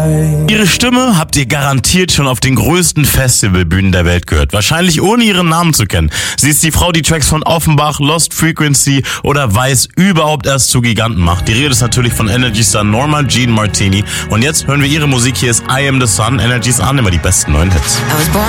Ihre Stimme habt ihr garantiert schon auf den größten Festivalbühnen der Welt gehört. Wahrscheinlich ohne ihren Namen zu kennen. Sie ist die Frau, die Tracks von Offenbach, Lost Frequency oder Weiß überhaupt erst zu Giganten macht. Die Rede ist natürlich von Energy Star Norma Jean Martini. Und jetzt hören wir ihre Musik. Hier ist I Am The Sun. Energy Sun, immer die besten neuen Hits.